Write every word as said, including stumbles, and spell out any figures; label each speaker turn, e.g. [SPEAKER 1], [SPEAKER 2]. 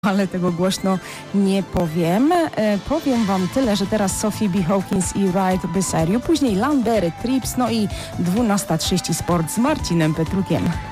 [SPEAKER 1] ale tego głośno nie powiem. E, powiem wam tyle, że teraz Sophie B. Hawkins i Right Beside You, później Landberry Trips, no i dwunasta trzydzieści Sport z Marcinem Petrukiem.